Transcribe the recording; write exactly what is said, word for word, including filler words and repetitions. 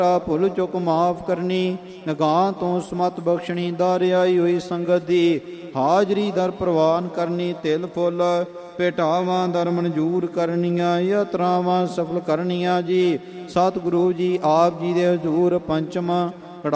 ਭੁੱਲ ਚੁੱਕ ਮਾਫ ਕਰਨੀ, ਨਗਾਂ ਤੋਂ ਸਮਤ ਬਖਸ਼ਣੀ, ਦਾਰਿਆਈ ਹੋਈ ਸੰਗਤ ਦੀ ਹਾਜ਼ਰੀ ਦਰ ਪ੍ਰਵਾਨ ਕਰਨੀ, ਤਿਲ ਫੁੱਲ ਭੇਟਾਵਾਂ ਦਰ ਮਨਜੂਰ ਕਰਨੀਆਂ, ਯਾਤਰਾਵਾਂ ਸਫਲ ਕਰਨੀਆਂ ਜੀ। ਸਤਿਗੁਰੂ ਜੀ ਆਪ ਜੀ ਦੇ ਹਜ਼ੂਰ ਪੰਚਮ